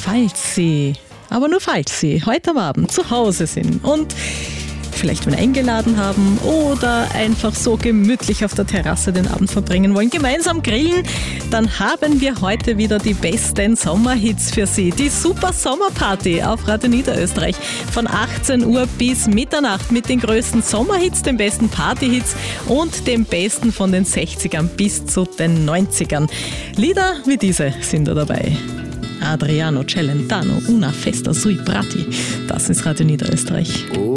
falls Sie, aber nur falls Sie, heute am Abend zu Hause sind und vielleicht wen eingeladen haben oder einfach so gemütlich auf der Terrasse den Abend verbringen wollen, gemeinsam grillen, dann haben wir heute wieder die besten Sommerhits für Sie. Die Super Sommerparty auf Radio Niederösterreich von 18 Uhr bis Mitternacht mit den größten Sommerhits, den besten Partyhits und den besten von den 60ern bis zu den 90ern. Lieder wie diese sind da dabei. Adriano Celentano, Una Festa sui Prati. Das ist Radio Niederösterreich.